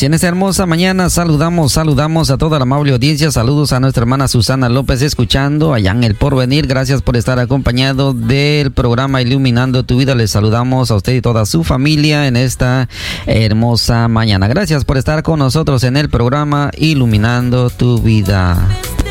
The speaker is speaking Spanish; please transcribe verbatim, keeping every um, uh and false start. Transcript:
Y en esta hermosa mañana saludamos, saludamos a toda la amable audiencia. Saludos a nuestra hermana Susana López escuchando allá en El Porvenir. Gracias por estar acompañado del programa Iluminando tu Vida. Les saludamos a usted y toda su familia en esta hermosa mañana. Gracias por estar con nosotros en el programa Iluminando tu Vida.